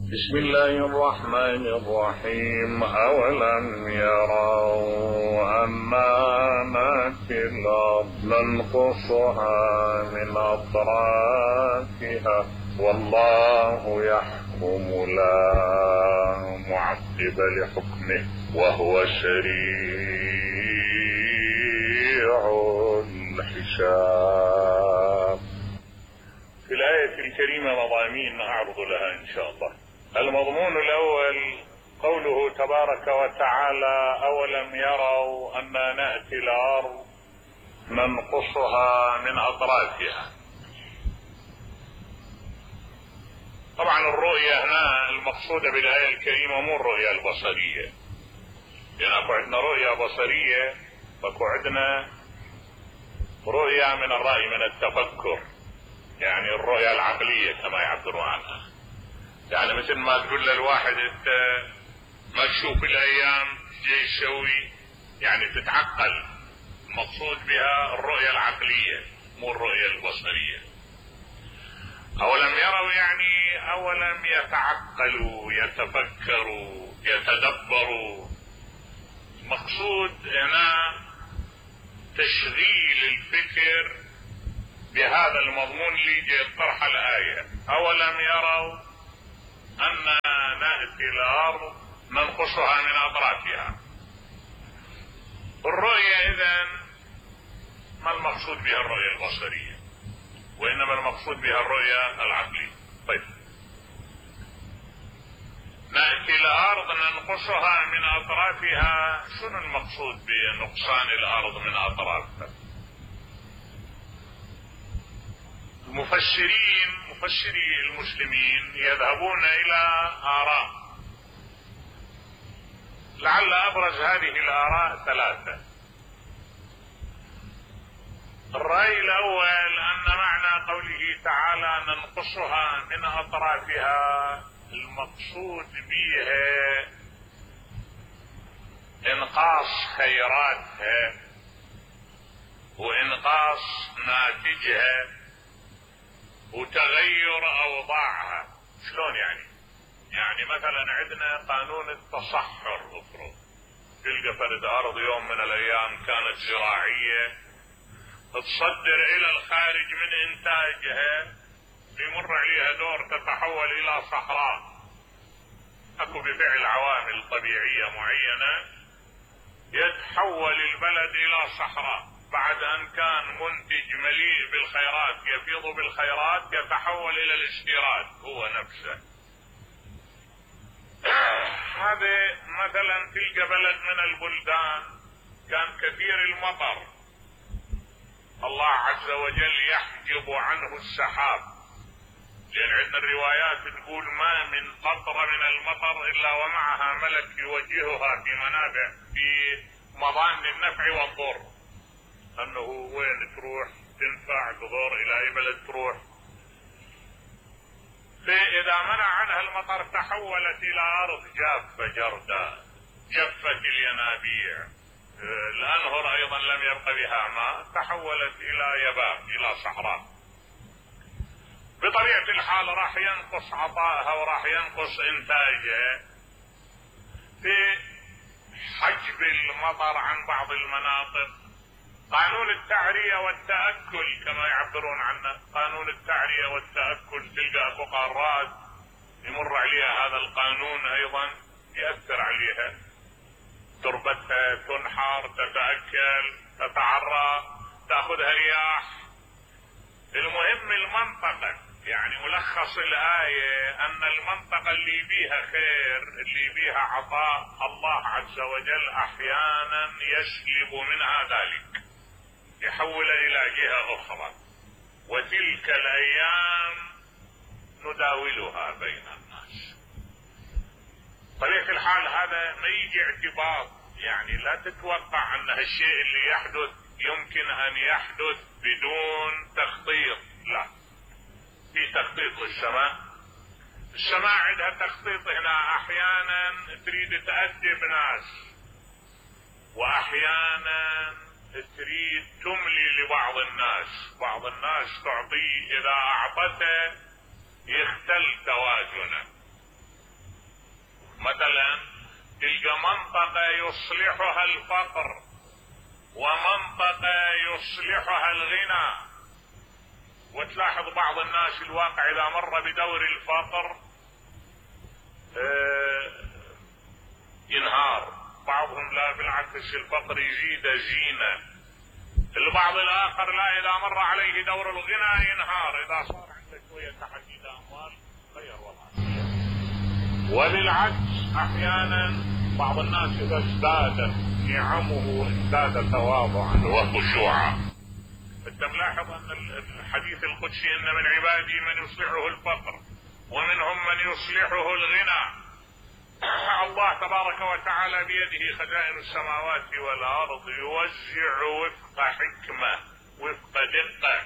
بسم الله الرحمن الرحيم. أولم يروا أنا نأتي الأرض ننقصها من أطرافها والله يحكم لا معقب لحكمه وهو سريع الحساب. في الآية الكريمة مضامين أعرض لها إن شاء الله. المضمون الأول قوله تبارك وتعالى: أولم يروا أنا نأتي الأرض ننقصها من أطرافها. طبعا الرؤية هنا المقصودة بالآية الكريمة مو الرؤية البصرية، لأن أكو عندنا رؤية بصرية وأكو عندنا رؤية من الرأي من التفكر، يعني الرؤية العقلية كما يعبروا عنها. يعني مثل ما تقول للواحد انت ما تشوف الايام جاي يسوي، يعني تتعقل. المقصود بها الرؤية العقلية مو الرؤية البصرية. اولم يروا يعني اولم يتعقلوا يتفكروا يتدبروا. المقصود هنا تشغيل الفكر بهذا المضمون اللي جاء طرح الآية: أولم يروا أن نأتي الأرض ننقصها من أطرافها. الرؤية إذن ما المقصود بها الرؤية البصرية، وإنما المقصود بها الرؤية العقلية. طيب، نأتي الأرض ننقصها من أطرافها، شنو المقصود بنقصان الأرض من أطرافها؟ مفسري المسلمين يذهبون إلى آراء، لعل أبرز هذه الآراء ثلاثة. الرأي الأول أن معنى قوله تعالى ننقصها من أطرافها المقصود بها إنقاص خيراتها وإنقاص ناتجها وتغير أوضاعها. شلون يعني مثلا عندنا قانون التصحر. افرض تلقى فرد أرض يوم من الأيام كانت زراعية تصدر إلى الخارج من إنتاجها، يمر عليها دور تتحول إلى صحراء. أكو بفعل عوامل طبيعية معينة يتحول البلد إلى صحراء. بعد أن كان منتج مليء بالخيرات يفيض بالخيرات يتحول إلى الاستيراد هو نفسه. هذا مثلا تلقى بلد من البلدان كان كثير المطر، الله عز وجل يحجب عنه السحاب، لأن عندنا الروايات تقول ما من قطرة من المطر إلا ومعها ملك يوجهها في منابع في مضان النفع والضر، أنه وين تروح تنفع تضر، إلى أي بلد تروح. فإذا منع عنها المطر تحولت إلى أرض جافة جرداء، جفت الينابيع، الأنهر أيضا لم يبق بها ماء، تحولت إلى يباب إلى صحراء. بطبيعة الحال راح ينقص عطائها وراح ينقص إنتاجها في حجب المطر عن بعض المناطق. قانون التعرية والتأكل كما يعبرون عنه، قانون التعرية والتأكل تلقى أكو قارات يمر عليها هذا القانون أيضا يأثر عليها، تربتها تنحر تتأكل تتعرى تأخذها رياح. المهم المنطقة، يعني ملخص الآية أن المنطقة اللي بيها خير اللي بيها عطاء الله عز وجل أحيانا يسلب منها ذلك، يحول إلى جهة أخرى. وتلك الأيام نداولها بين الناس. طريق الحال هذا ما يجي اعتباط، يعني لا تتوقع أن هالشيء اللي يحدث يمكن أن يحدث بدون تخطيط. لا، في تخطيط للسماء. السماء عندها تخطيط. هنا أحيانا تريد تأدب ناس، وأحيانا تريد تملي لبعض الناس. بعض الناس تعطيه، إذا أعطته يختل توازنه. يصلحها الفقر، ومنطقة يصلحها الغنى. وتلاحظ بعض الناس الواقع إذا مر بدور الفقر ينهار، بعضهم لا بالعكس الفقر يزيد زينة. البعض الآخر لا، إذا مر عليه دور الغنى ينهار، إذا صار عنده شوية تحديد أموال غير وضعه. وللعكس أحيانا بعض الناس إذا ازدادت نعمه ازداد تواضعا وخشوعا. انت ملاحظ ان الحديث القدسي ان من عبادي من يصلحه الفقر ومنهم من يصلحه الغنى. الله تبارك وتعالى بيده خزائن السماوات والارض، يوزع وفق حكمة وفق دقة.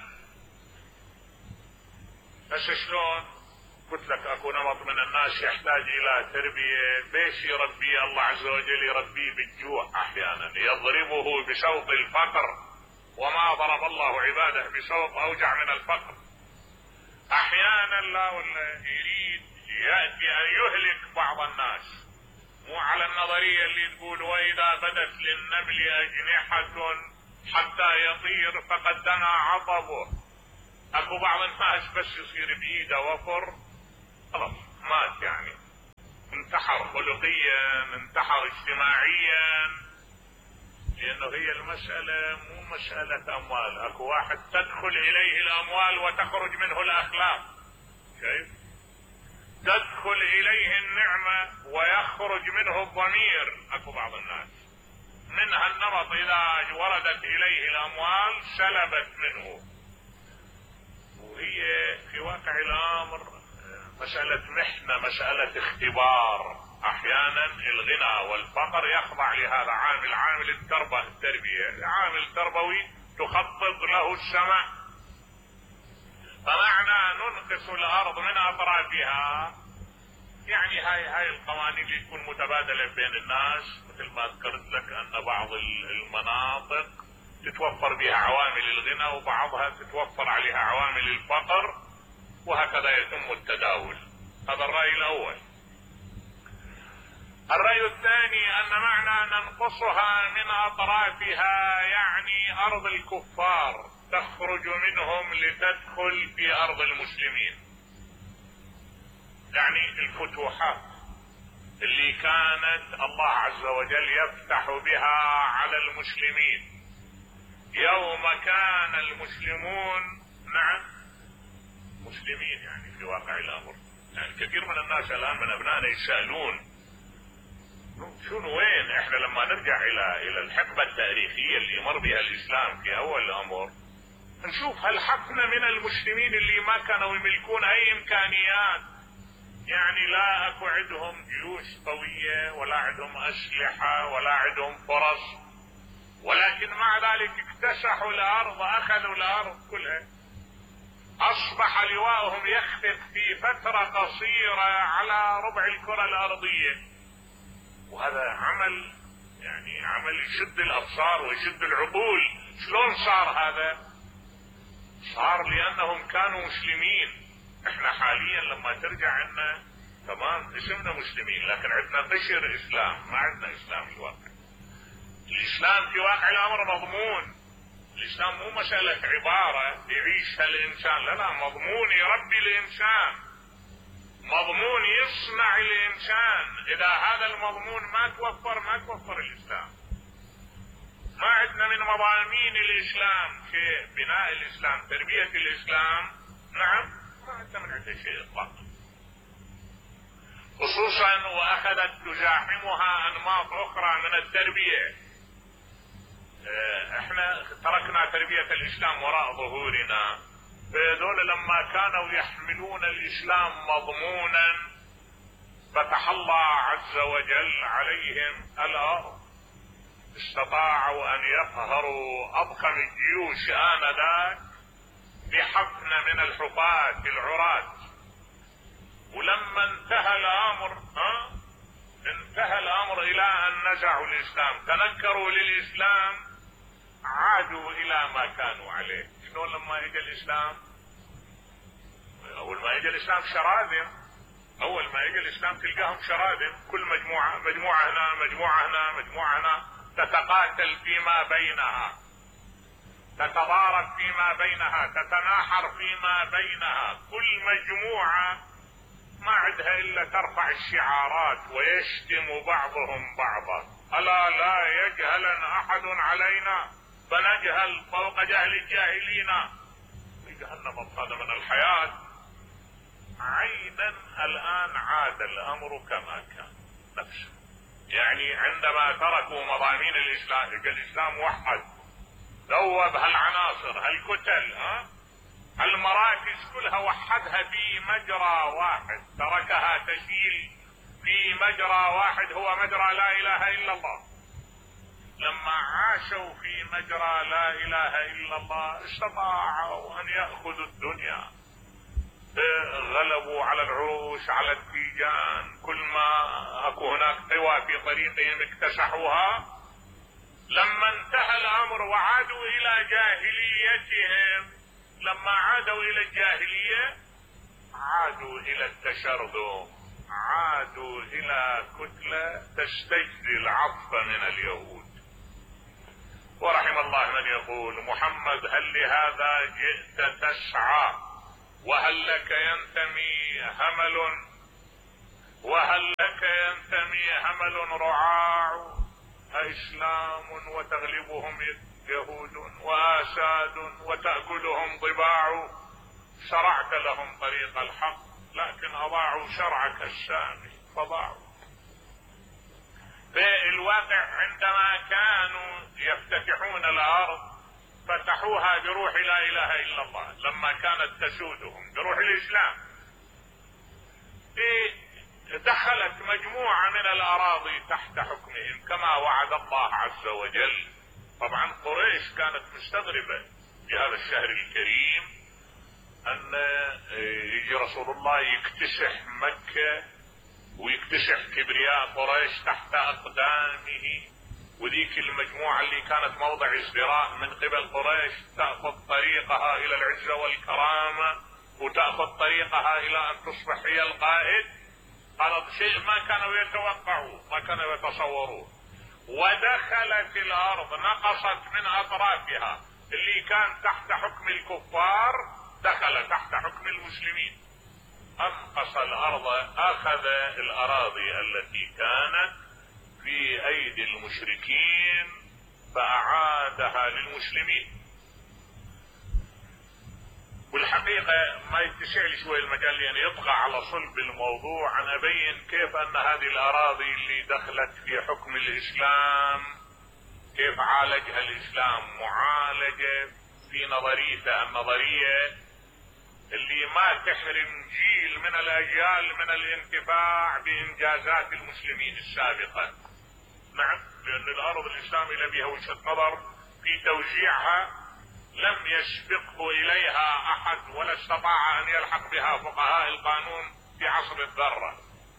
بس شلون؟ قلت لك اكو نمط من الناس يحتاج الى تربية. بيش يربيه الله عز وجل؟ يربيه بالجوع، احيانا يضربه بسوط الفقر، وما ضرب الله عباده بسوط اوجع من الفقر. احيانا لا، ولا يريد يأتي ان يهلك بعض الناس، مو على النظرية اللي تقول واذا بدت للنمل اجنحة حتى يطير فقد دنا عطبه. اكو بعض الناس بس يصير بايده وفر خلاص مات، يعني انتحر خلقيا، انتحر اجتماعيا. لانه هي المسألة مو مسألة اموال. اكو واحد تدخل اليه الاموال وتخرج منه الاخلاق، كيف؟ تدخل اليه النعمة ويخرج منه الضمير. اكو بعض الناس من هالنمط اذا وردت اليه الاموال سلبت منه. وهي في واقع الامر مسألة محنة، مسألة اختبار. احيانا الغنى والفقر يخضع لهذا عامل التربية، عامل تربوي تخطط له السماء. فمعنى ننقص الارض من اطرافها، يعني هاي القوانين اللي تكون متبادلة بين الناس، مثل ما ذكرت لك ان بعض المناطق تتوفر بها عوامل الغنى وبعضها تتوفر عليها عوامل الفقر، وهكذا يتم التداول. هذا الرأي الاول. الرأي الثاني ان معنى ننقصها من اطرافها يعني ارض الكفار تخرج منهم لتدخل في ارض المسلمين. يعني الفتوحات اللي كانت الله عز وجل يفتح بها على المسلمين يوم كان المسلمون مسلمين، يعني في واقع الامر. يعني كثير من الناس الان من ابنائنا يسألون شنو وين احنا لما نرجع الى الحقبة التاريخية اللي مر بها الاسلام في اول الامر، نشوف هل حقنا من المسلمين اللي ما كانوا يملكون اي امكانيات، يعني لا اكو عندهم جيوش قوية ولا عندهم اسلحة ولا عندهم فرص، ولكن مع ذلك اكتسحوا الارض، اخذوا الارض كلها، اصبح لواءهم يخفق في فترة قصيرة على ربع الكرة الارضية. وهذا عمل، يعني عمل يشد الابصار ويشد العقول. شلون صار هذا؟ صار لانهم كانوا مسلمين. احنا حاليا لما ترجع عنا تمام اسمنا مسلمين، لكن عندنا قشر اسلام، ما عندنا اسلام في الواقع. الاسلام في واقع الامر مضمون. الاسلام مو مسألة عبارة يعيشها الانسان، لا، مضمون يربي الانسان، مضمون يصنع الانسان. اذا هذا المضمون ما توفر الاسلام. ما عندنا من مضامين الاسلام شيء، بناء الاسلام، تربية الاسلام، نعم، ما عندنا من عنده شيء اطلاقا. خصوصا واخذت تزاحمها انماط اخرى من التربية. احنا تركنا تربية الاسلام وراء ظهورنا. فهذول لما كانوا يحملون الاسلام مضمونا فتح الله عز وجل عليهم الارض، استطاعوا ان يقهروا اضخم الجيوش انذاك بحفنة من الحفاة العراة. ولما انتهى الامر الى ان نزعوا الاسلام، تنكروا للاسلام، عادوا الى ما كانوا عليه. شلون لما اجى الاسلام؟ اول ما اجى الاسلام شراذم، اول ما يجي الاسلام تلقاهم شرادم، كل مجموعة هنا مجموعة هنا مجموعة هنا، تتقاتل فيما بينها، تتضارب فيما بينها، تتناحر فيما بينها، كل مجموعة ما عندها الا ترفع الشعارات ويشتم بعضهم بعضا. الا لا يجهلن احد علينا فنجهل فوق جهل الجاهلين. في جهنم هذا من الحياة عينا. الان عاد الامر كما كان نفسه، يعني عندما تركوا مضامين الاسلام، الاسلام وحد، ذوب هالعناصر هالكتل المراكز كلها، وحدها في مجرى واحد، تركها تشيل في مجرى واحد هو مجرى لا اله الا الله. لما عاشوا في مجرى لا اله الا الله استطاعوا ان يأخذوا الدنيا، غلبوا على العروش على التيجان، كل ما اكو هناك قوى في طريقهم اكتسحوها. لما انتهى الامر وعادوا الى جاهليتهم، لما عادوا الى الجاهلية عادوا الى التشرذم، عادوا الى كتلة تستجدي العطف من اليهود. ورحم الله من يقول: محمد هل لهذا جئت تسعى وهل لك ينتمي همل، وهل لك ينتمي همل رعاع، أإسلام وتغلبهم يهود وآساد وتأكلهم ضباع، شرعت لهم طريق الحق لكن أضاعوا شرعك السامي فضاعوا. في الواقع عندما كانوا يفتتحون الأرض فتحوها بروح لا إله إلا الله، لما كانت تسودهم بروح الإسلام. دخلت مجموعة من الأراضي تحت حكمهم كما وعد الله عز وجل. طبعا قريش كانت مستغربة في هذا الشهر الكريم أن يجي رسول الله يكتسح مكة ويكتسح كبرياء قريش تحت أقدامه، وذيك المجموعة اللي كانت موضع ازدراء من قبل قريش تأخذ طريقها إلى العزة والكرامة وتأخذ طريقها إلى أن تصبح هي القائد. هذا شيء ما كانوا يتوقعوه، ما كانوا يتصوروه. ودخلت الأرض، نقصت من أطرافها، اللي كان تحت حكم الكفار دخل تحت حكم المسلمين. أنقص الأرض، أخذ الأراضي التي كانت في أيدي المشركين فأعادها للمسلمين. والحقيقة ما يتسع لي شوي المجال لأن يطغى على صلب الموضوع أن أبين كيف أن هذه الأراضي اللي دخلت في حكم الإسلام كيف عالجها الإسلام معالجة في نظريته النظرية اللي ما تحرم جيل من الأجيال من الانتفاع بإنجازات المسلمين السابقة. نعم، لأن الأرض الإسلامية بها وجهة نظر في توزيعها لم يسبقه إليها أحد ولا استطاع أن يلحق بها فقهاء القانون في عصر الذرة.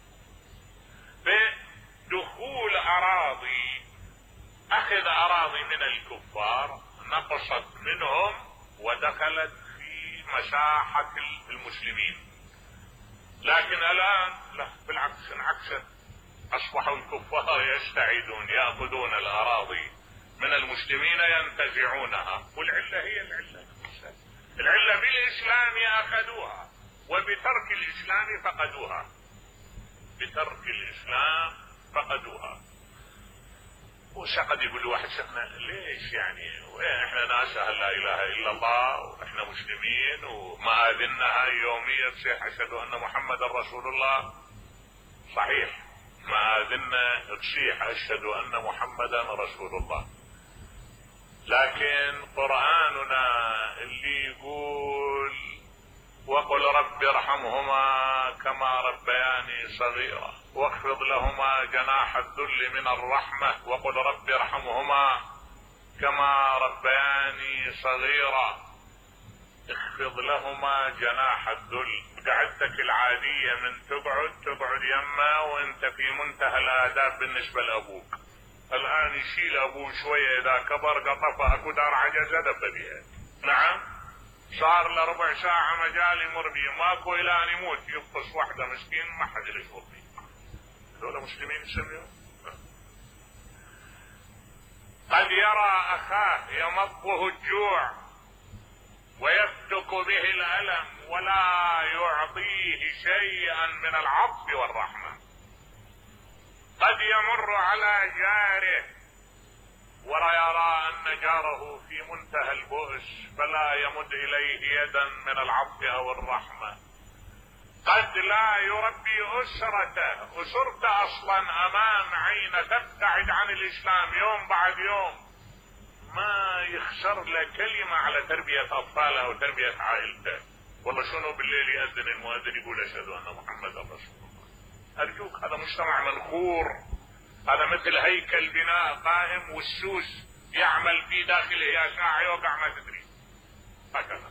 بدخول أراضي، أخذ أراضي من الكفار، نقصت منهم ودخلت في مساحة المسلمين. لكن الآن لا، بالعكس انعكست، أصبحوا الكفار يستعيدون يأخذون الأراضي من المسلمين ينتزعونها. والعلة هي العلة بالإسلام أخذوها وبترك الإسلام فقدوها، بترك الإسلام فقدوها. وشقد يقول واحد شيخنا ليش يعني احنا ناس لا اله الا الله واحنا مسلمين ومآذننا هاي يوميا تصيح اشهد ان محمدا رسول الله. صحيح مآذننا تصيح اشهد ان محمدا رسول الله، لكن قرآننا اللي يقول وقل رب ارحمهما كما ربياني صغيرا واخفض لهما جناح الذل من الرحمة وقل رب ارحمهما كما ربياني صغيرا، اخفض لهما جناح الذل. قعدتك العادية من تقعد يمه وانت في منتهى الآداب بالنسبة لأبوك. الآن يشيل أبوه شوية إذا كبر قطفه أكو دار عجزة دب بها. نعم، صار له ربع ساعة مجال يمر بيه ماكو الى ان يموت، يفقس واحدة مسكين ما حد يشوف فيه. هذول مسلمين يسميهم. قد يرى اخاه يمضه الجوع ويفتك به الالم ولا يعطيه شيئا من العطف والرحمة. قد يمر على جاره ولا يرى ان جاره في منتهى البؤس فلا يمد اليه يدا من العطف او الرحمة. قد لا يربي اسرته اصلا امام عينه تبتعد عن الاسلام يوم بعد يوم، ما يخسر له كلمة على تربية اطفاله وتربية عائلته. والله شنو بالليل يأذن المؤذن يقول اشهد ان محمد رسول الله. ارجوك هذا مجتمع منخور، هذا مثل هيكل بناء قائم والسوس يعمل في داخله يا ساعة يوقع ما تدري. هكذا.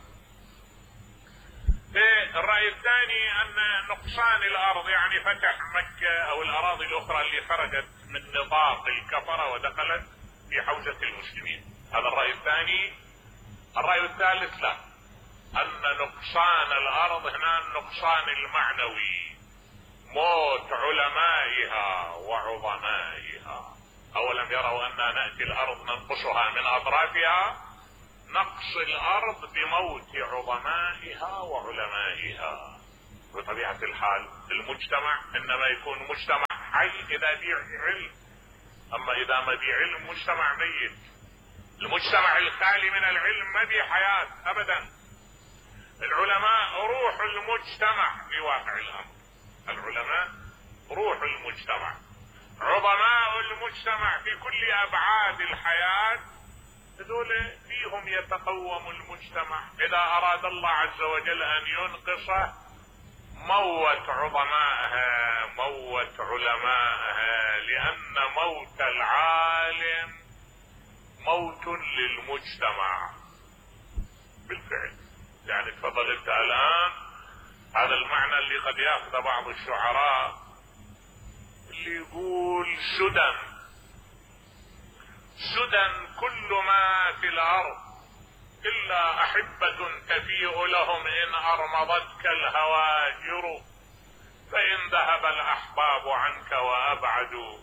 الرأي الثاني ان نقصان الارض يعني فتح مكة او الاراضي الاخرى اللي خرجت من نطاق الكفرة ودخلت في حوزة المسلمين، هذا الرأي الثاني. الرأي الثالث لا، ان نقصان الارض هنا النقصان المعنوي، موت علمائها وعظمائها. اولم يروا أننا نأتي الارض ننقصها من اطرافها، نقص الارض بموت عظمائها وعلمائها. بطبيعة الحال المجتمع انما يكون مجتمع حي اذا بيه علم، اما اذا ما بيه علم مجتمع ميت. المجتمع الخالي من العلم ما بيه حياة ابدا. العلماء روح المجتمع في واقع الامر، العلماء روح المجتمع، عظماء المجتمع في كل ابعاد الحياة، هذول فيهم يتقوم المجتمع. اذا اراد الله عز وجل ان ينقصه موت عظمائها موت علمائها، لان موت العالم موت للمجتمع بالفعل. يعني تفضل انت الان هذا المعنى اللي قد ياخذ بعض الشعراء اللي يقول سدى كل ما في الارض الا احبة تفيء لهم ان ارمضتك الهواجر، فان ذهب الاحباب عنك وابعدوا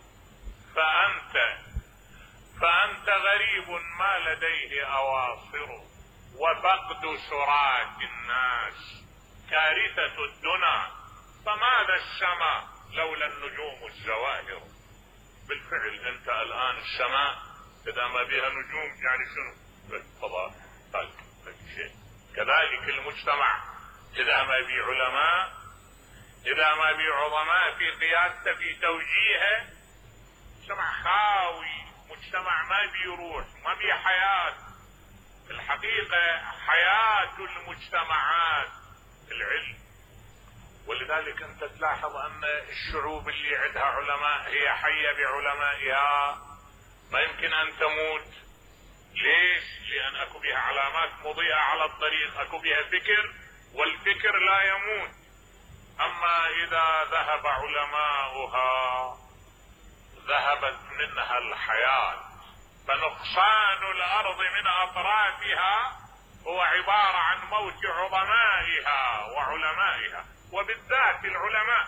فانت غريب ما لديه اواصر، وفقد سراك الناس كارثة الدنا، فماذا السماء لولا النجوم الزواهر. بالفعل انت الان السماء اذا ما بها نجوم يعني شنو؟ فضاء شيء. كذلك المجتمع اذا ما بي علماء، اذا ما بي عظماء في قيادته في توجيهه، مجتمع خاوي، مجتمع ما بي روح، ما بي حياة. الحقيقة حياة المجتمعات العلم، ولذلك انت تلاحظ ان الشعوب اللي عندها علماء هي حية بعلمائها، ما يمكن ان تموت. ليش؟ لان اكو بها علامات مضيئة على الطريق، اكو بها فكر، والفكر لا يموت. اما اذا ذهب علماؤها ذهبت منها الحياة. فنقصان الارض من اطرافها هو عبارة عن موت عظمائها وعلمائها، وبالذات العلماء.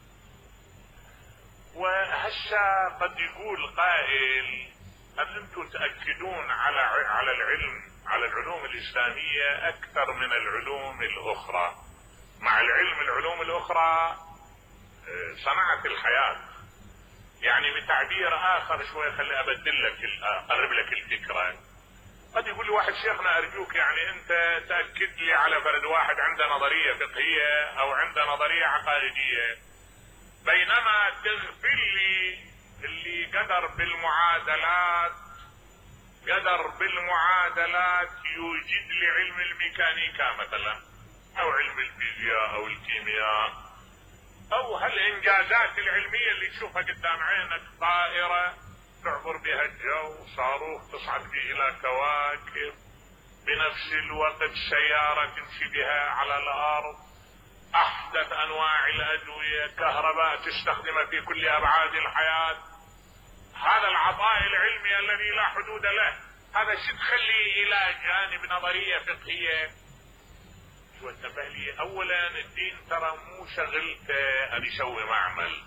وهسه قد يقول قائل هل انتم تأكدون على العلم، على العلوم الاسلامية اكثر من العلوم الاخرى، مع العلم العلوم الاخرى صنعت الحياة. يعني بتعبير اخر شوي خلي ابدل لك اقرب لك الفكرة. قد يقول لي واحد شيخنا ارجوك يعني انت تأكد لي على فرد واحد عنده نظرية فقهية او عنده نظرية عقائدية، بينما تغفل لي اللي قدر بالمعادلات يوجد لي علم الميكانيكا مثلا او علم الفيزياء او الكيمياء، او هالانجازات العلمية اللي تشوفها قدام عينك، طائرة تعبر بها الجو، صاروخ تصعد به الى كواكب، بنفس الوقت سيارة تمشي بها على الارض، احدث انواع الادوية، كهرباء تستخدمها في كل ابعاد الحياة. هذا العطاء العلمي الذي لا حدود له، هذا شو تخليه الى جانب نظرية فقهية؟ شو انتبه لي، اولا الدين ترى مو شغلته ان يسوي معمل،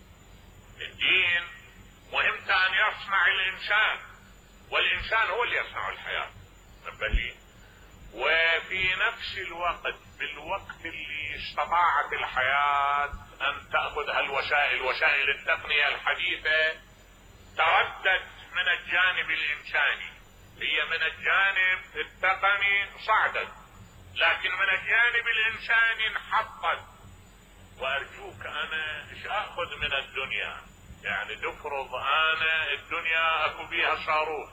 الدين مهمته ان يصنع الانسان، والانسان هو اللي يصنع الحياة. انتبه لي. وفي نفس الوقت بالوقت اللي استطاعت الحياة ان تأخذ هالوسائل، وسائل التقنية الحديثة، تردت من الجانب الانساني، هي من الجانب التقني صعدت، لكن من الجانب الانساني انحطت. وارجوك انا ايش اخذ من الدنيا؟ يعني تفرض انا الدنيا اكو بيها صاروخ،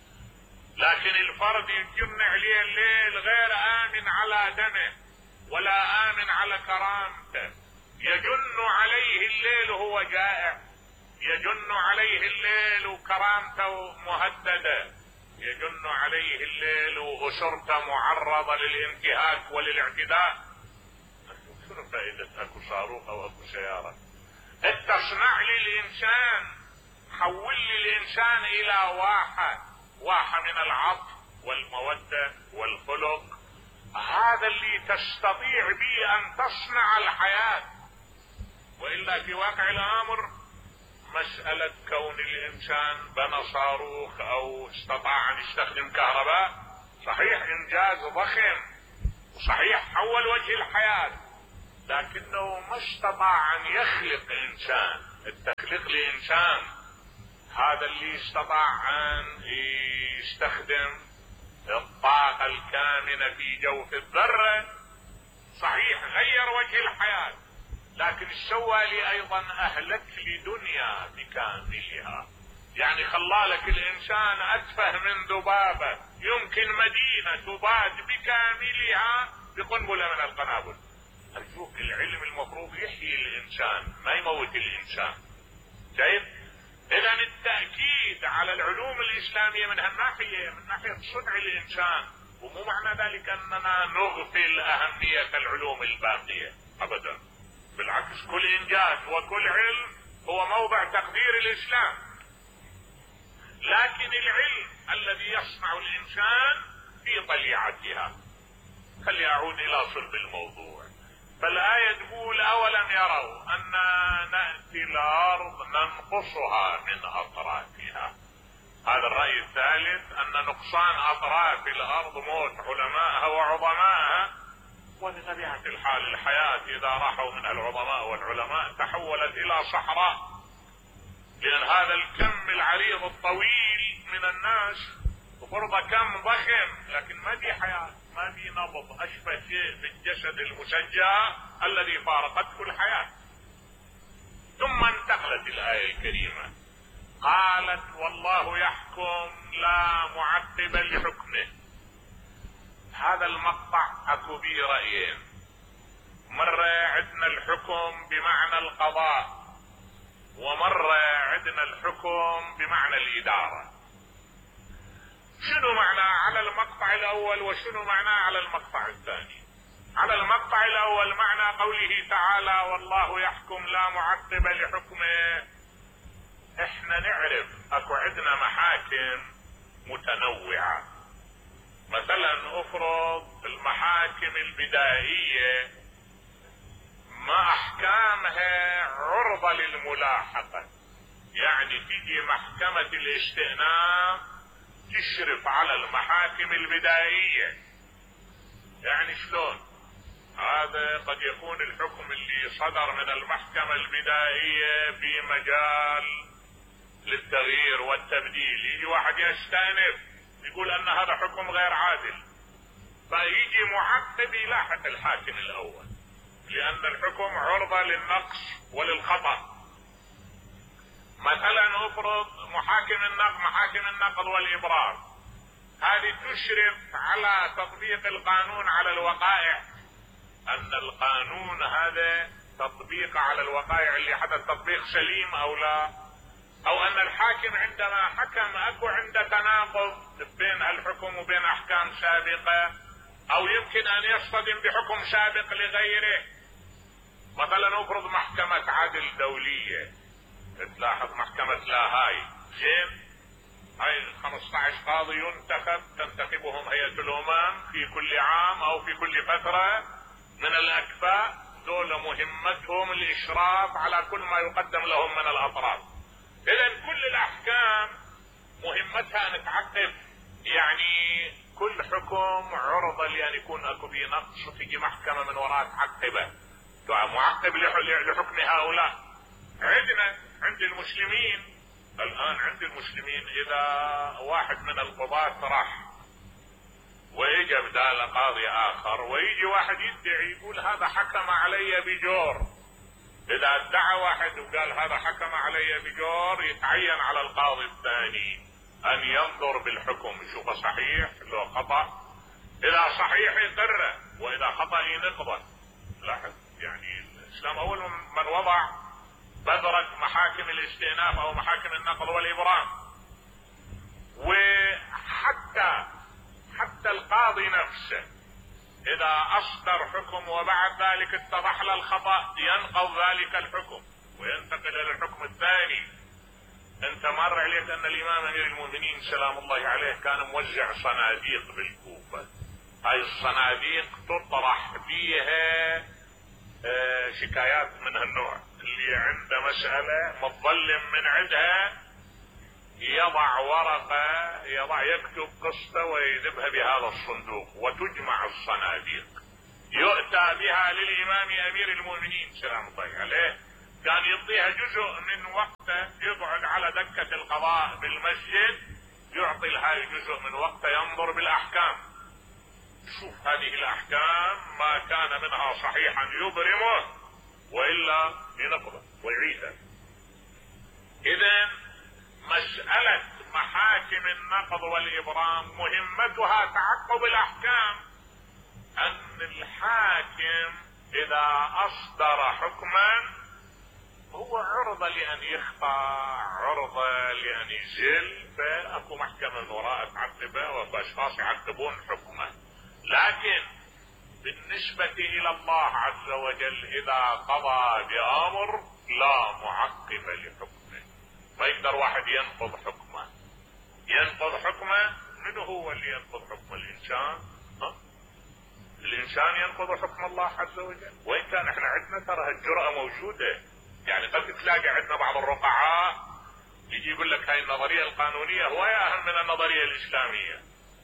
لكن الفرد يجن عليه الليل غير امن على دمه ولا امن على كرامته، يجن عليه الليل وهو جائع، يجن عليه الليل وكرامته مهدده، يجن عليه الليل واسرته معرضه للانتهاك وللاعتداء. شنو فائده اكو صاروخ او اكو سياره؟ تصنع لي الانسان، حول لي الانسان الى واحة من العطف والمودة والخلق، هذا اللي تستطيع به ان تصنع الحياة. والا في واقع الامر مسألة كون الانسان بنى صاروخ او استطاع ان يستخدم كهرباء، صحيح انجاز ضخم وصحيح حول وجه الحياة، لكنه ما استطاع ان يخلق انسان. التخليق لانسان هذا اللي استطاع ان يستخدم الطاقة الكامنة في جوف الذرة، صحيح غير وجه الحياة، لكن سوى لي ايضا اهلك لدنيا بكاملها، يعني خلالك الانسان اتفه من ذبابة، يمكن مدينة تباد بكاملها بقنبلة من القنابل. ارجوك العلم المفروض يحيي الانسان ما يموت الانسان. شايف؟ اذا التأكيد على العلوم الاسلامية من هالناحية، من ناحية صنع الانسان، ومو معنى ذلك اننا نغفل اهمية العلوم الباقية ابدا، بالعكس كل انجاز وكل علم هو موضع تقدير الاسلام، لكن العلم الذي يصنع الانسان في طليعتها. خلي اعود الى صلب الموضوع. فالآية تقول اولم يروا أننا نأتي الارض ننقصها من اطرافها. هذا الرأي الثالث، ان نقصان اطراف الارض موت علمائها وعظمائها، وبطبيعة الحال الحياة اذا راحوا من العظماء والعلماء تحولت الى صحراء، لان هذا الكم العريض الطويل من الناس وفرض كم ضخم، لكن ما في حياة، ما في نبض، اشبه شيء بالجسد المشجع الذي فارقته الحياة. ثم انتقلت الآية الكريمة قالت والله يحكم لا معقب لحكمه. هذا المقطع اكو به رأيين، مرة عندنا الحكم بمعنى القضاء، ومرة عندنا الحكم بمعنى الإدارة. شنو معنى على المقطع الاول وشنو معنى على المقطع الثاني؟ على المقطع الاول معنى قوله تعالى والله يحكم لا معقب لحكمه، احنا نعرف اكو عندنا محاكم متنوعة. مثلا افرض المحاكم البدائية ما احكامها عرضة للملاحقة، يعني تيجي محكمة الاستئناف تشرف على المحاكم البدائية. يعني شلون؟ هذا قد يكون الحكم اللي صدر من المحكمة البدائية في مجال للتغيير والتبديل، يجي واحد يستأنف يقول ان هذا حكم غير عادل، فيجي معقب يلاحق الحاكم الاول، لان الحكم عرضة للنقص وللخطأ. مثلا افرض محاكم النقض والابرار، هذه تشرف على تطبيق القانون على الوقائع، ان القانون هذا تطبيق على الوقائع اللي حدث تطبيق سليم او لا، او ان الحاكم عندما حكم اكو عنده تناقض بين الحكم وبين احكام سابقة، او يمكن ان يصطدم بحكم سابق لغيره. مثلا افرض محكمة عدل دولية، تلاحظ محكمة لاهاي، زين، هاي 15 قاضي ينتخب، تنتخبهم هيئة الامم في كل عام او في كل فترة، من الاكفاء، دول مهمتهم الاشراف على كل ما يقدم لهم من الاطراف. اذا كل الاحكام مهمتها ان تعقب، يعني كل حكم عرضة لان يكون اكو به نقص وتجي محكمة من وراء تعقبه، معقب لحكم هؤلاء. عند المسلمين الان، عند المسلمين اذا واحد من القضاة راح ويجي بدال قاضي اخر، ويجي واحد يدعي يقول هذا حكم علي بجور، اذا ادعى واحد وقال هذا حكم علي بجور، يتعين على القاضي الثاني ان ينظر بالحكم يشوفه صحيح لو خطأ، اذا صحيح يقره واذا خطأ ينقضه. لاحظ يعني الاسلام اول من وضع بذرة محاكم الاستئناف او محاكم النقض والابرام. وحتى القاضي نفسه اذا اصدر حكم وبعد ذلك اتضح له الخطأ ينقض ذلك الحكم وينتقل الى الحكم الثاني. انت مر عليك ان الامام امير المؤمنين سلام الله عليه كان موزع صناديق بالكوفة، هاي الصناديق تطرح فيها شكايات من هالنوع، اللي عنده مسألة متظلم من عندها يضع ورقة، يكتب قصة ويذبها بهذا الصندوق وتجمع الصناديق، يؤتى بها للإمام أمير المؤمنين سلام الله عليه، كان يعطيها جزء من وقته، يقعد على دكة القضاء بالمسجد يعطي لها جزء من وقته ينظر بالأحكام، شوف هذه الأحكام ما كان منها صحيحا يبرمه وإلا ينقضه ويعيده. إذن مسألة محاكم النقض والإبرام مهمتها تعقب الأحكام، أن الحاكم إذا أصدر حكما هو عرضة لأن يخطأ، عرضة لأن يزل، فأكو محكمة من وراء تعقبه وأكو أشخاص يعقبون حكمه. لكن بالنسبة إلى الله عز وجل إذا قضى بأمر لا معقب لحكمه، ما يقدر واحد ينقض حكمه. ينقض حكمه من هو اللي ينقض حكم الإنسان؟ الإنسان ينقض حكم الله عز وجل. وإن كان احنا عندنا ترى الجرأة موجودة، يعني قد تلاقي عندنا بعض الرقعاء يجي يقول لك هاي النظرية القانونية هو أهم من النظرية الإسلامية.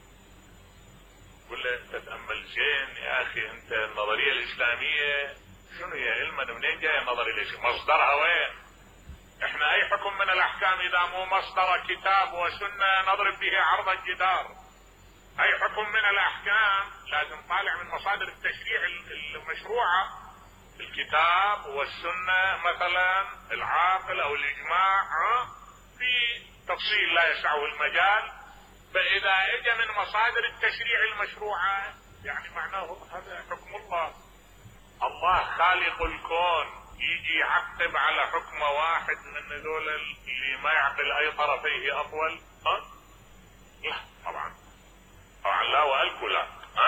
يقول له تتأمل زين يا أخي، أنت النظرية الإسلامية شنو هي؟ علما منين جاي النظرية الإسلامية؟ مصدرها وين؟ احنا أي حكم من الأحكام إذا مو مصدر كتاب وسنة نضرب به عرض الجدار. أي حكم من الأحكام لازم طالع من مصادر التشريع المشروعة، الكتاب والسنة مثلا، العاقل أو الإجماع، في تفصيل لا يسعه المجال. فإذا اجى من مصادر التشريع المشروعة يعني معناه هذا حكم الله. الله خالق الكون يجي يعقب على حكم واحد من هذول اللي ما يعقل أي طرفيه أطول؟ لا طبعا لا والكو لا.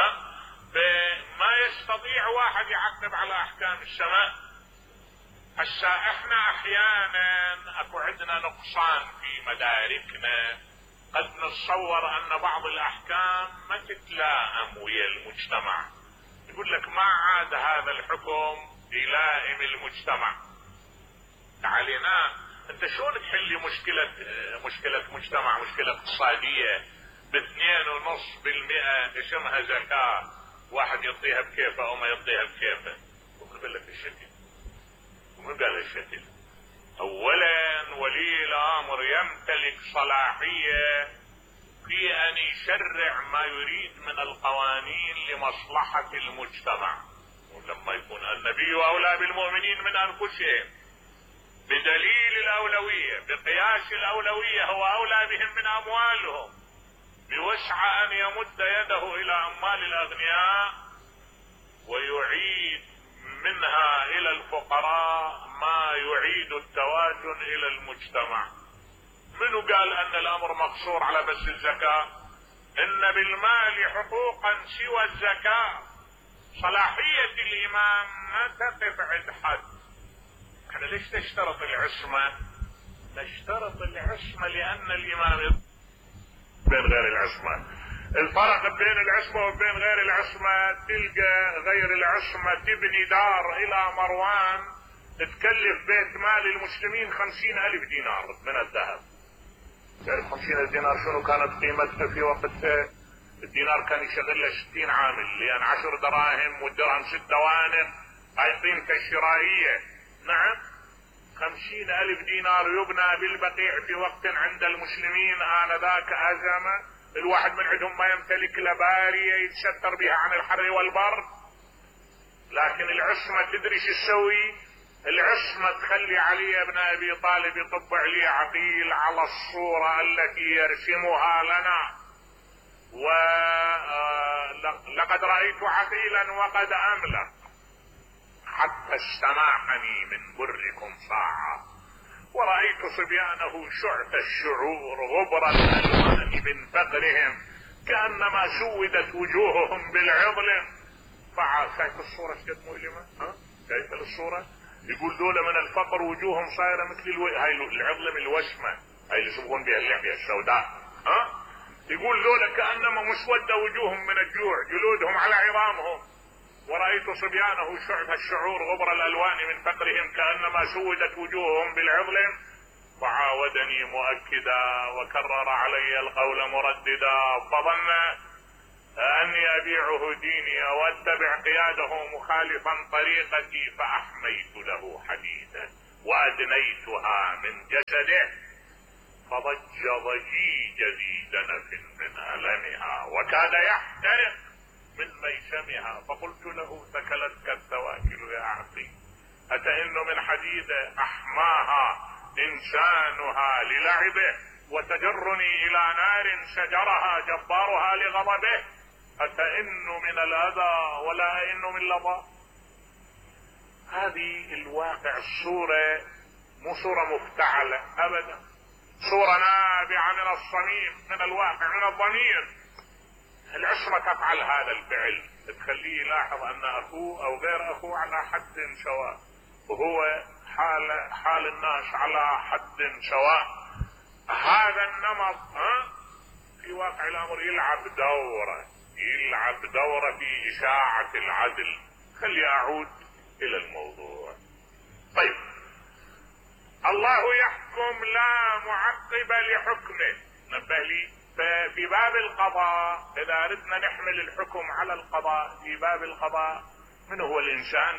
فما يستطيع واحد يعقب على أحكام السماء. هسا احنا أحيانا أكو عندنا نقصان في مداركنا، قد نتصور أن بعض الأحكام ما تتلائم ويا المجتمع، يقول لك ما عاد هذا الحكم يلائم المجتمع. تعالينا انت شلون تحلي مشكلة مجتمع، مشكلة اقتصادية ب2.5% اسمها زكاة، واحد يعطيها بكيفه او ما يعطيها بكيفه؟ ومن قال لك الشكل؟ ومن قال الشكل؟ اولا ولي الامر يمتلك صلاحية في ان يشرع ما يريد من القوانين لمصلحة المجتمع، ولما يكون النبي اولى بالمؤمنين من انفسهم بدليل الاولوية، بقياس الاولوية هو اولى بهم من اموالهم، بوسع ان يمد يده الى اموال الاغنياء ويعيد منها الى الفقراء ما يعيد التوازن الى المجتمع. منو قال ان الامر مقصور على بس الزكاة؟ ان بالمال حقوقا سوى الزكاة. صلاحية الامام ما تقف عند حد. احنا ليش نشترط العصمة؟ نشترط العصمة لان الامام بين غير العصمة، الفرق بين العصمة وبين غير العصمة، تلقى غير العصمة تبني دار الى مروان تكلف بيت مال المسلمين 50,000 دينار من الذهب. تعرف 50,000 دينار شنو كانت قيمتها في وقتها؟ الدينار كان يشغل له 60 عامل، لان 10 دراهم والدرهم 6 دوانق هاي قيمته الشرائية. نعم 50,000 دينار يبنى بالبقيع في وقت عند المسلمين آنذاك أزمة، الواحد من عندهم ما يمتلك لبارية يتستر بها عن الحر والبرد. لكن العصمة تدري شو تسوي؟ العصمة تخلي علي بن أبي طالب يطبع لي عقيل على الصورة التي يرسمها لنا، ولقد رأيت عقيلا وقد أملك حتى استماحني من بركم صاعا، ورأيت صبيانه شعث الشعور غبر الألوان من فقرهم كأنما سودت وجوههم بالعظلم. شايف الصورة قد مؤلمة؟ شايف الصورة؟ يقول دولة من الفقر وجوههم صايرة مثل هاي العظلم الوشمة، هاي اللي يسمون بها اللحية السوداء. يقول دولة كأنما مسودة وجوههم من الجوع، جلودهم على عظامهم. ورأيت صبيانه شعث الشعور غبر الألوان من فقرهم كأنما سودت وجوههم بالعظلم. فعاودني مؤكدا وكرر علي القول مرددا، فظن أني أبيعه ديني وأتبع قياده مخالفا طريقتي، فأحميت له حديدا وأدنيتها من جسده، فضج ضجيج ذي دنف من ألمها وكاد يحترق من ميسمها. فقلت له ثكلتك الثواكل يا عقيل، أتئن من حديد أحماها إنسانها للعبه، وتجرني إلى نار شجرها جبارها لغضبه، أتئن من الأذى ولا أئن من لظى. هذه الواقع الصورة مو صورة مفتعلة أبدا، صورة نابعة من الصميم، من الواقع، من الضمير. العصمة تفعل هذا الفعل، تخليه يلاحظ أن أخوه أو غير أخوه على حد سواء، وهو حال الناس على حد سواء. هذا النمط في واقع الأمر يلعب دورة في إشاعة العدل. خلي أعود إلى الموضوع. طيب، الله يحكم لا معقب لحكمه. نبه لي، ففي باب القضاء إذا أردنا نحمل الحكم على القضاء، في باب القضاء من هو الإنسان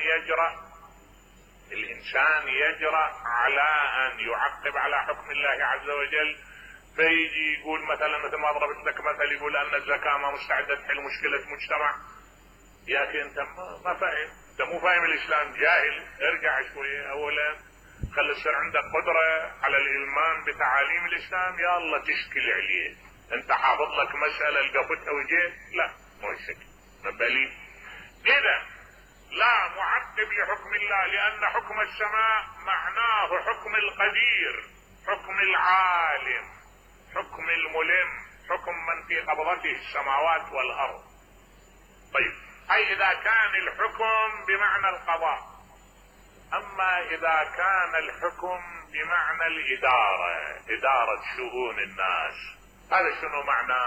يجرأ على أن يعقب على حكم الله عز وجل، فيجي يقول مثلا مثل ما ضربت لك مثل، يقول أن الزكاة ما مستعدة تحل مشكلة مجتمع. يا أخي أنت ما فاهم، أنت مو فاهم الإسلام، جاهل. ارجع شوية، أولا خلي يصير عندك قدرة على الإلمام بتعاليم الإسلام، يا الله تشكل عليه. أنت حافظ لك مسألة لقفتها وجيت، لا مو يشكل. نبالي إذا لا معقب لحكم الله، لأن حكم السماء معناه حكم القدير، حكم العالم، حكم الملم، حكم من في قبضته السماوات والأرض. طيب، أي إذا كان الحكم بمعنى القضاء. أما إذا كان الحكم بمعنى الإدارة، إدارة شؤون الناس، هذا شنو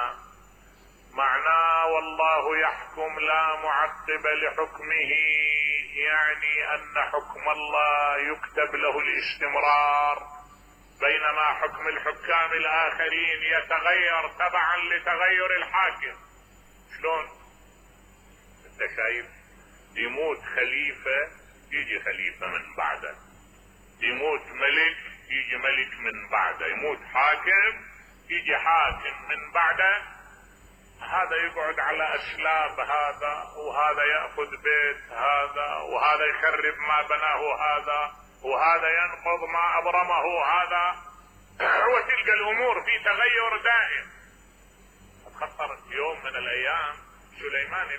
معناه والله يحكم لا معقب لحكمه، يعني أن حكم الله يكتب له الاستمرار، بينما حكم الحكام الآخرين يتغير تبعا لتغير الحاكم. شلون؟ انت شايف، يموت خليفة يجي خليفة من بعده، يموت ملك يجي ملك من بعده، يموت حاكم يجي حاكم من بعده. هذا يقعد على أسلاب هذا، وهذا يأخذ بيت هذا، وهذا يخرب ما بناه هذا، وهذا ينقض ما أبرمه هذا، وتلقى الأمور في تغير دائم. اتخطر يوم من الأيام سليمان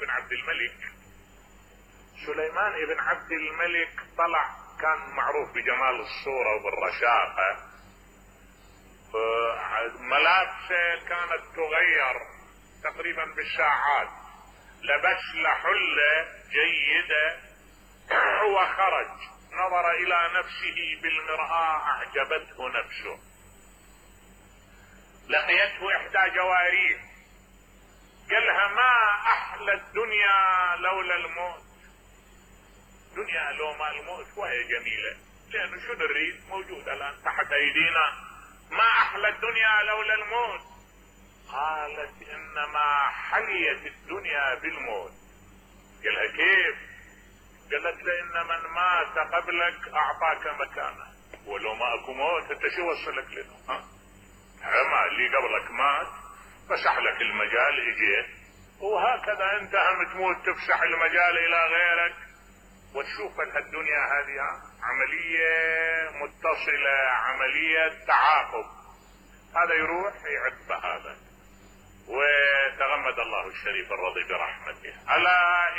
بن عبد الملك طلع، كان معروف بجمال الصورة وبالرشاقة، ملابسه كانت تغير تقريبا بالساعات، لبس لحلة جيدة وخرج، نظر إلى نفسه بالمرآة أعجبته نفسه، لقيته إحدى جواريه قالها ما احلى الدنيا لولا الموت. دنيا لو ما الموت وهي جميلة، لانه شو نريد موجود الان تحت ايدينا. ما احلى الدنيا لولا الموت. قالت انما حليت الدنيا بالموت. قالها كيف؟ قالت له ان من مات قبلك اعطاك مكانه، ولو ما اكو موت انت شو وصلك له؟ ما اللي قبلك مات فسح لك المجال اجيت، وهكذا انت هم تموت تفسح المجال الى غيرك، وتشوف الدنيا هذه عملية متصلة، عملية تعاقب. هذا يروح يعد هذا. وتغمد الله الشريف الرضي برحمته. ألا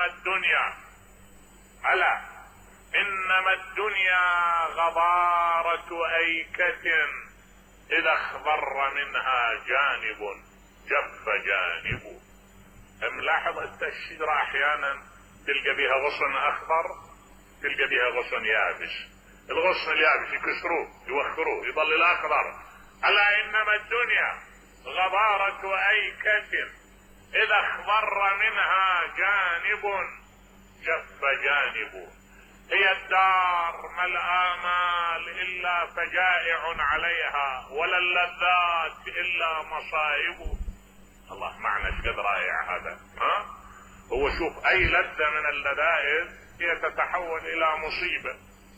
إنما الدنيا غبارة أيكة إذا اخضر منها جانب جف جانب. ملاحظ انت الشجرة احيانا تلقى بها غصن اخضر، تلقى بها غصن يابس. الغصن اليابس يكسروه يوخروه يظل الاخضر. الا انما الدنيا غبارة ايكة اذا اخضر منها جانب جف جانب. هي الدار ما الآمال إلا فجائع عليها، ولا اللذات إلا مصائب. الله معنى شقد رائع هذا. هو شوف أي لذة من اللذائذ هي تتحول إلى مصيبة.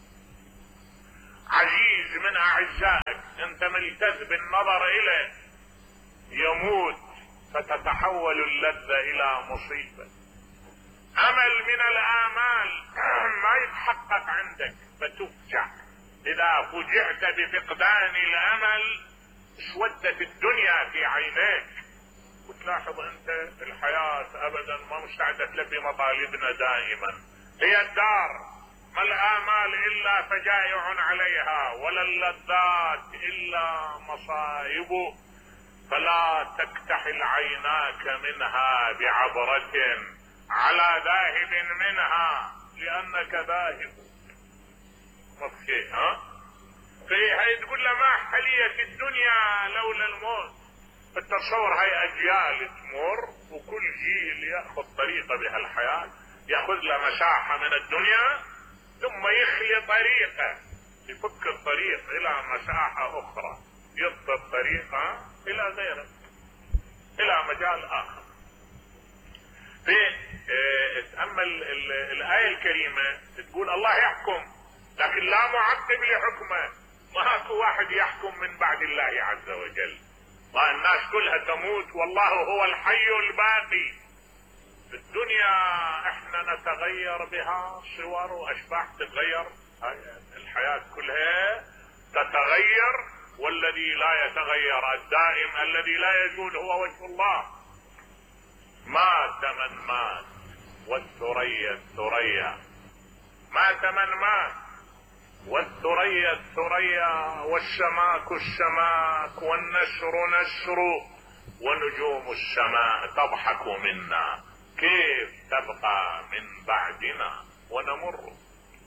عزيز من أعزائك أنت ملتذ بالنظر إليه يموت فتتحول اللذة إلى مصيبة. امل من الامال ما يتحقق عندك فتفجع. اذا فجعت بفقدان الامل اسودت الدنيا في عينيك، وتلاحظ انت الحياة ابدا ما مستعدة تلبي مطالبنا دائما. هي الدار ما الامال الا فجائع عليها، ولا اللذات الا مصائب. فلا تكتحل عيناك منها بعبرة على ذاهب منها لانك ذاهب. اوكي هي تقول له ما حليت الدنيا لولا الموت. التصور هاي اجيال تمر وكل جيل ياخذ طريقه بهالحياه، ياخذ له مساحه من الدنيا ثم يخلي طريقه، يفك الطريق الى مساحه اخرى، يضبط الطريقه الى غيره، الى مجال اخر. تأمل الآية الكريمة تقول الله يحكم لكن لا معقب لحكمه. ما اكو واحد يحكم من بعد الله عز وجل. ما الناس كلها تموت والله هو الحي الباقي. الدنيا احنا نتغير بها صور واشباح تتغير، الحياة كلها تتغير، والذي لا يتغير الدائم الذي لا يزول هو وجه الله. مات من مات والثريا الثريا، مات من مات والثريا الثريا، والسماك السماك، والنسر نسر، ونجوم السماء تضحك منا كيف تبقى من بعدنا ونمر.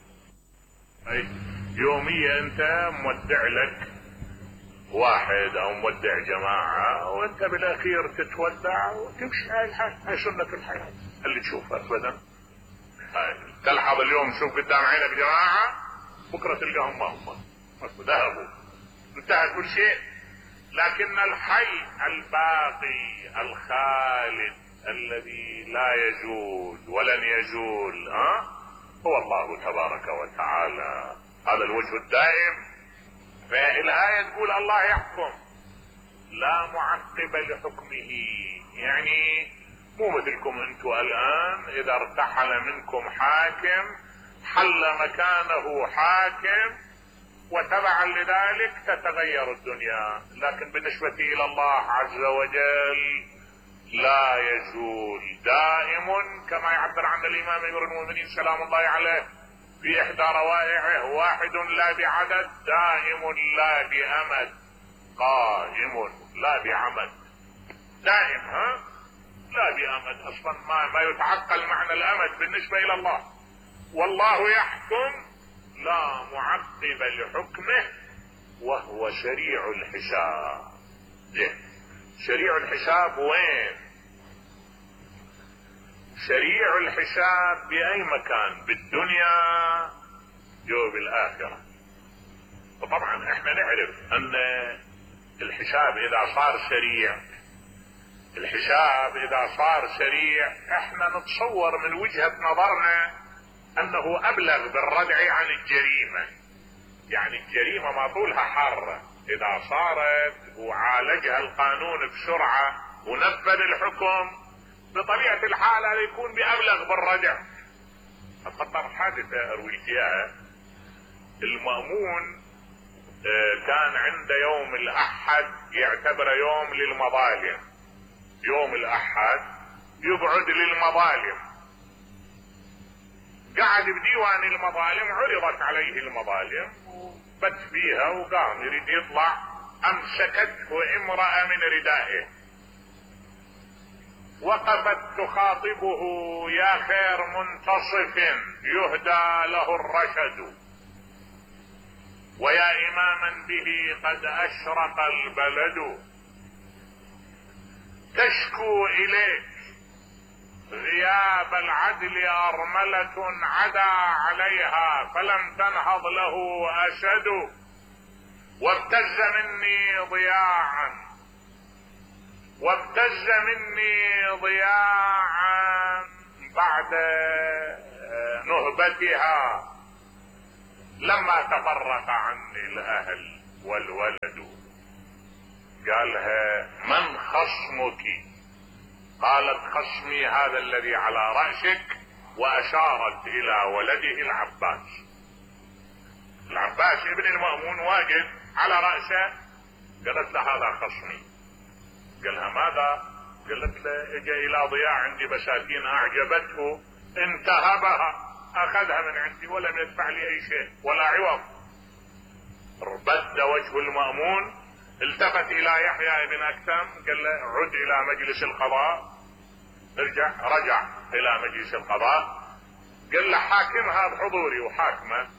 يوميا انت مودع لك واحد او مودع جماعة وانت بالاخير تتودع وتمشي. هاي سنة الحياة اللي تشوفها ابدا. تلحظ اليوم تشوف قدام عينك جماعة، بكرة تلقاهم ما هم ذهبوا، انتهى كل شيء. لكن الحي الباقي الخالد الذي لا يزول ولن يزول هو الله تبارك وتعالى. هذا الوجه الدائم. فالآية تقول الله يحكم لا معقب لحكمه، يعني مو مثلكم انتم الآن اذا ارتحل منكم حاكم حل مكانه حاكم، وتبعا لذلك تتغير الدنيا. لكن بالنسبة الى الله عز وجل لا يزول، دائم، كما يعبر عن الامام امير المؤمنين سلام الله عليه في احدى روائعه: واحد لا بعدد، دائم لا بأمد، قائم لا بعمد. دائم لا بأمد. اصلا ما يتعقل معنى الامد بالنسبة الى الله. والله يحكم لا معقب لحكمه وهو سريع الحساب. سريع الحساب وين؟ سريع الحساب بأي مكان، بالدنيا جو بالآخرة. وطبعا احنا نعرف ان الحساب اذا صار سريع، احنا نتصور من وجهة نظرنا انه ابلغ بالردع عن الجريمة. يعني الجريمة ما طولها حارة، اذا صارت وعالجها القانون بسرعة ونفذ الحكم بطبيعة الحال هذا يكون بأبلغ بالردع. اتذكر حادثة رويت اياها. المأمون كان عند يوم الأحد يعتبر يوم للمظالم، يوم الأحد يقعد للمظالم. قعد بديوان المظالم، عرضت عليه المظالم وبت فيها وقام يريد يطلع، أمسكته امرأة من ردائه وقفت تخاطبه: يا خير منتصف يهدى له الرشد، ويا إماما به قد أشرق البلد، تشكو إليك غياب العدل أرملة عدا عليها فلم تنهض له أسد، وابتز مني ضياعا بعد نهبتها لما تفرق عني الأهل والولد. قالها: من خصمك؟ قالت: خصمي هذا الذي على رأسك، وأشارت إلى ولده العباس ابن المأمون واقف على رأسه. قالت له: هذا خصمي. قالها: ماذا؟ قالت له: اجى إلى ضياع عندي بساتين أعجبته انتهبها، أخذها من عندي ولم يدفع لي أي شيء ولا عوض. اربد وجه المأمون، التفت إلى يحيى بن أكثم قال له: عد إلى مجلس القضاء. رجع إلى مجلس القضاء، قال له: حاكمها بحضوري وحاكمه.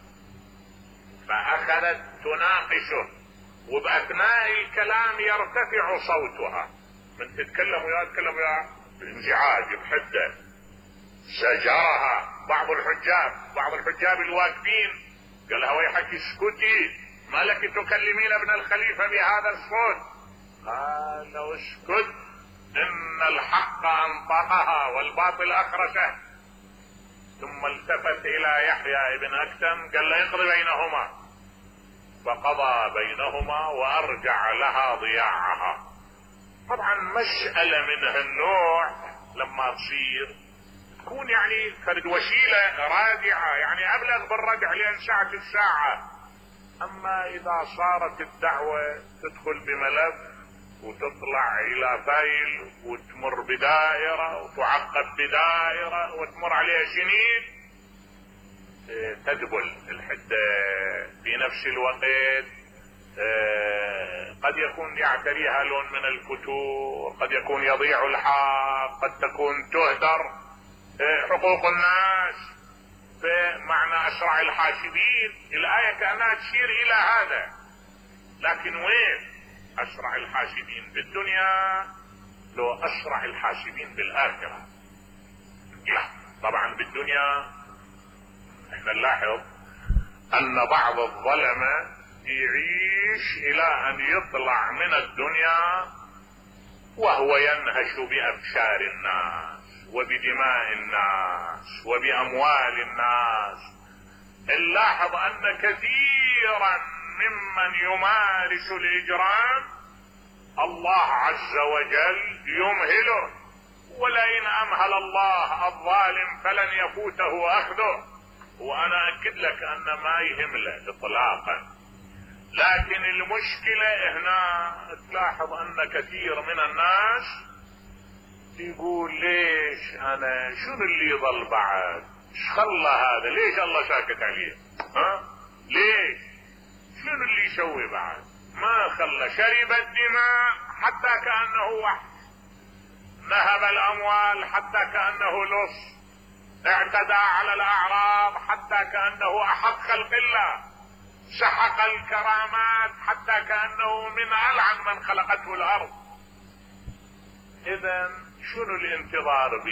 فأخذت تناقشه، وبأثناء الكلام يرتفع صوتها، من تتكلم ويا بانزعاج بحده. زجرها بعض الحجاب الواقفين، قال لها: ويحك اسكتي، ما لك تكلمين ابن الخليفة بهذا الصوت؟ قال: اسكت، ان الحق انطقها والباطل اخرسه. ثم التفت الى يحيى بن أكثم قال له: اقضي بينهما. فقضى بينهما وارجع لها ضياعها. طبعا مسألة من هالنوع لما تصير تكون يعني فرد وسيلة رادعة، يعني ابلغ بالردع لان ساعة الساعة. اما اذا صارت الدعوة تدخل بملف وتطلع الى فايل وتمر بدائرة وتعقب بدائرة وتمر عليها سنين، تدبل الحدة. في نفس الوقت قد يكون يعتريها لون من الفتور، قد يكون يضيع الحق، قد تكون تهدر حقوق الناس. بمعنى أسرع الحاسبين، الآية كأنها تشير إلى هذا. لكن وين أسرع الحاسبين بالدنيا لو أسرع الحاسبين بالآخرة؟ لا، طبعا بالدنيا احنا نلاحظ أن بعض الظلمة يعيش إلى أن يطلع من الدنيا وهو ينهش بأبشار الناس وبدماء الناس وبأموال الناس. نلاحظ أن كثيرا ممن يمارس الإجرام الله عز وجل يمهله، ولئن أمهل الله الظالم فلن يفوته أخذه. وأنا أكد لك أن ما يهمله إطلاقا. لكن المشكلة هنا تلاحظ أن كثير من الناس يقول: ليش أنا شنو اللي يضل بعد؟ ايش خلى هذا؟ ليش الله ساكت عليه؟ ليش؟ شنو اللي يسوي بعد؟ ما خلى، شرب الدماء حتى كأنه وحش، نهب الأموال حتى كأنه لص، اعتدى على الأعراض حتى كأنه أحق خلق الله، سحق الكرامات حتى كأنه من ألعن من خلقته الأرض. إذن شنو الانتظار به؟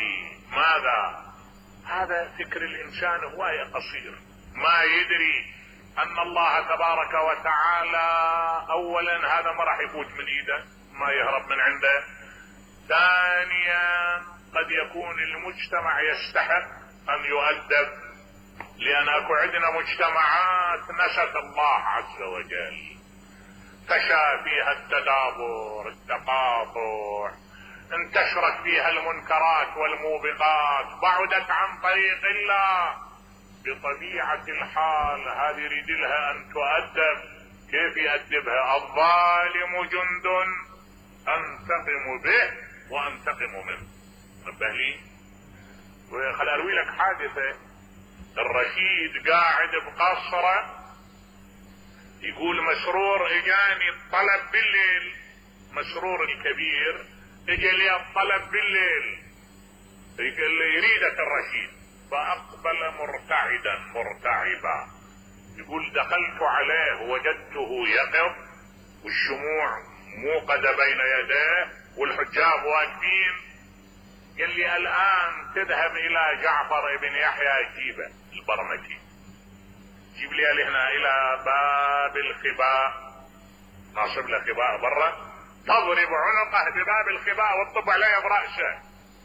ماذا؟ هذا فكر الانسان هواية قصير، ما يدري ان الله تبارك وتعالى اولا هذا ما راح يفوت من ايده، ما يهرب من عنده. ثانيا قد يكون المجتمع يستحق ان يؤدب، لان اكو عندنا مجتمعات نست الله عز وجل، فشى فيها التدابر، التقاطع، انتشرت فيها المنكرات والموبقات، بعدت عن طريق الله. بطبيعة الحال هذه يريد لها ان تؤدب. كيف يؤدبها؟ الظالم جند انتقم به وانتقم منه. نبه لي وخل اروي لك حادثة. الرشيد قاعد بقصره، يقول مسرور اجاني الطلب بالليل، مسرور الكبير اجى لي الطلب بالليل، يقول لي يريدك الرشيد. فاقبل مرتعدا مرتعبا، يقول دخلت عليه وجدته يقظ والشموع موقدة بين يديه والحجاب واقفين. قال لي الان تذهب الى جعفر بن يحيى جيبه البرمكي، جيب لي هنا الى باب الخباء، ناصب له خباء برا، تضرب عنقه بباب الخباء وتطب عليه برأسه.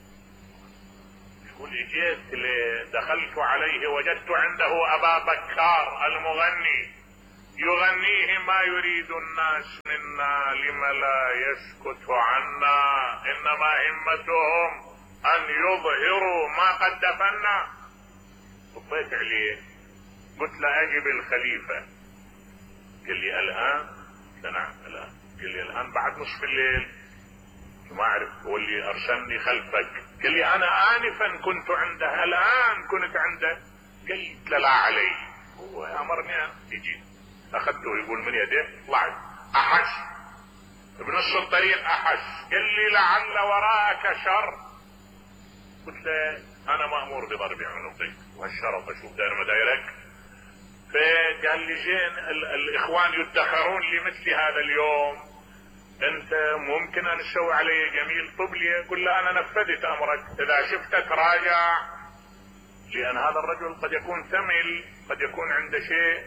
يقول جيت دخلت عليه وجدت عنده ابا بكار المغني يغنيه ما يريد الناس منا لم لا يسكت عنا، انما همتهم ان يظهروا ما قد دفنا. طبيت عليه قلت له اجب الخليفة. قال لي الان؟ قلت له نعم الان. قال لي الان بعد نصف الليل؟ ما اعرف، هو اللي ارسلني خلفك. قال لي انا انفا كنت عنده، الان كنت عنده. قلت له لا علي، هو امرني يجي. اخذته يقول من يده، طلعت احس بنص الطريق، احس. قال لي لعل وراءك شر. قلت له انا مأمور بضرب عنقك والشرف اشوف داير ما دايرك. فقال لي زين الاخوان يدخرون لمثل هذا اليوم، انت ممكن ان تسوي علي جميل طب لي. قل له انا نفذت امرك، اذا شفتك راجع، لان هذا الرجل قد يكون ثمل، قد يكون عنده شيء،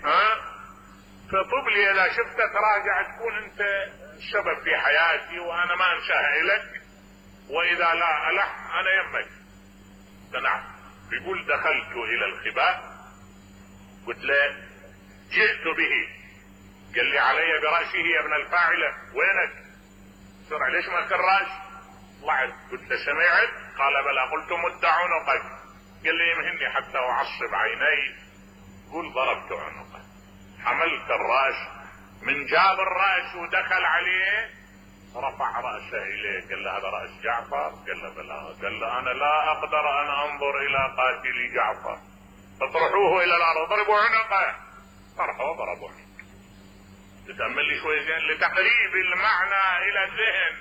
فطب لي اذا شفتك راجع تكون انت السبب في حياتي وانا ما انساها لك، واذا لا الح انا يمك. نعم. يقول دخلت الى الخباء، قلت له جئت به. قال لي علي برأسه يا ابن الفاعلة، وينك؟ بسرعة ليش ما كراش؟ طلعت. قلت له سمعت؟ قال بلى. قلت مد عنقك. قال لي يمهني حتى اعصب عيني. قل ضربت عنقه، حملت الرأس، من جاب الرأس ودخل عليه رفع رأسه اليه. قال له هذا رأس جعفر؟ قال له بلى. قال له انا لا اقدر ان انظر الى قاتل جعفر، اطرحوه الى الارض، ضربوا عنقه. طرحوه ضربوا عنقه. تتأمل لي شوي زين لتقريب المعنى الى الذهن.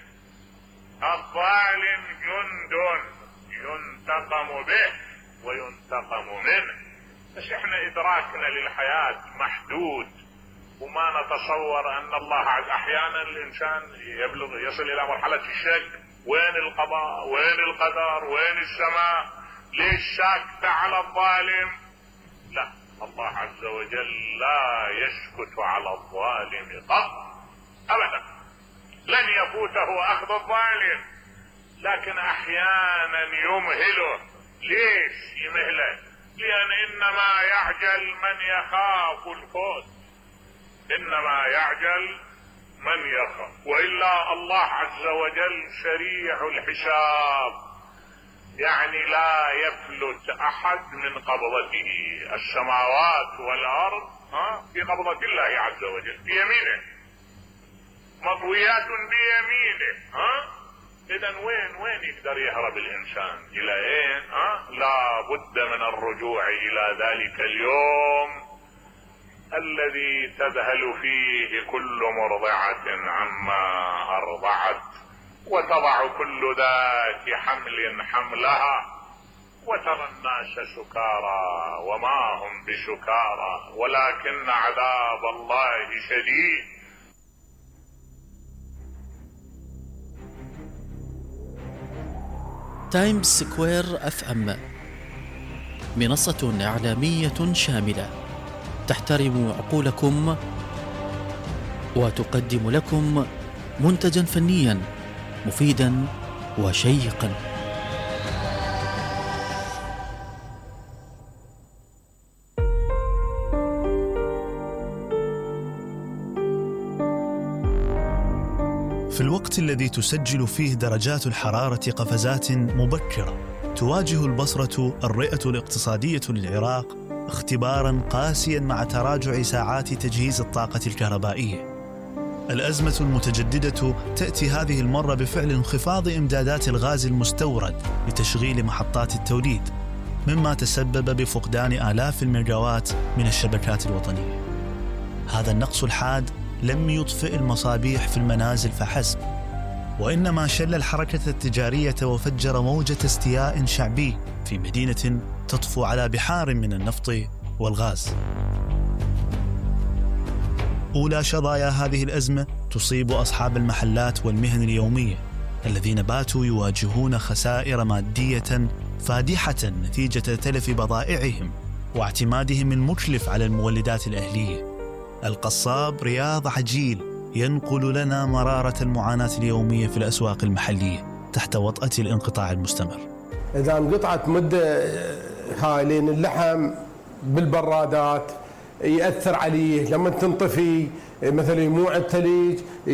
الظالم جند ينتقم به وينتقم منه. بس احنا ادراكنا للحياة محدود، وما نتصور ان الله عز. احيانا الانسان يصل الى مرحلة الشك، وين القضاء؟ وين القدر؟ وين السماء؟ ليش ساكت على الظالم؟ لا، الله عز وجل لا يسكت على الظالم قط ابدا، لن يفوته اخذ الظالم، لكن احيانا يمهله. ليش يمهله؟ لان انما يعجل من يخاف الفوت، انما يعجل من يخاف، والا الله عز وجل سريع الحساب، يعني لا يفلت احد من قبضته. السماوات والارض في قبضة الله عز وجل، بيمينه، مطويات بيمينه. اذا وين يقدر يهرب الانسان؟ الى اين؟ لا بد من الرجوع الى ذلك اليوم الذي تذهل فيه كل مرضعة عما ارضعت، وتضع كل ذات حمل حملها، وترى الناس سكارى وما هم بسكارى ولكن عذاب الله شديد. تايمز سكوير FM منصة إعلامية شاملة تحترم عقولكم وتقدم لكم منتجا فنيا مفيدا وشيقا. في الوقت الذي تسجل فيه درجات الحرارة قفزات مبكرة، تواجه البصرة الرئة الاقتصادية للعراق اختباراً قاسياً مع تراجع ساعات تجهيز الطاقة الكهربائية. الأزمة المتجددة تأتي هذه المرة بفعل انخفاض إمدادات الغاز المستورد لتشغيل محطات التوليد، مما تسبب بفقدان آلاف الميجاوات من الشبكات الوطنية. هذا النقص الحاد لم يطفئ المصابيح في المنازل فحسب، وإنما شل الحركة التجارية وفجر موجة استياء شعبي في مدينة تطفو على بحار من النفط والغاز. أولى شظايا هذه الأزمة تصيب أصحاب المحلات والمهن اليومية الذين باتوا يواجهون خسائر مادية فادحة نتيجة تلف بضائعهم واعتمادهم المكلف على المولدات الأهلية. القصاب رياض عجيل ينقل لنا مرارة المعاناة اليومية في الأسواق المحلية تحت وطأة الانقطاع المستمر. إذا انقطعت مدة هاي لين اللحم بالبرادات يأثر عليه، لما تنطفي مثلا يموع الثلج